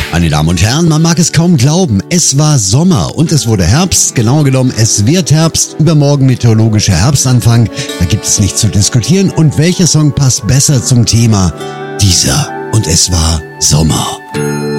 Meine Damen und Herren, man mag es kaum glauben, es war Sommer und es wurde Herbst, genauer genommen, es wird Herbst, übermorgen meteorologischer Herbstanfang, da gibt es nichts zu diskutieren. Und welcher Song passt besser zum Thema? Dieser. Und es war Sommer.